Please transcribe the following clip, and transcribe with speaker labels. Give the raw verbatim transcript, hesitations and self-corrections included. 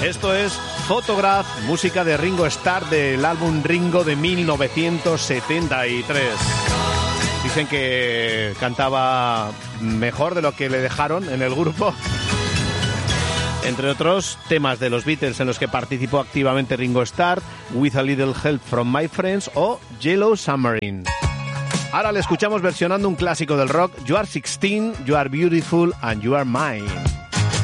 Speaker 1: Esto es Photograph, música de Ringo Starr del álbum Ringo de mil novecientos setenta y tres. Dicen que cantaba mejor de lo que le dejaron en el grupo. Entre otros temas de los Beatles en los que participó activamente Ringo Starr, With a Little Help from My Friends o Yellow Submarine. Ahora le escuchamos versionando un clásico del rock, You Are sixteen, You Are Beautiful and You Are Mine.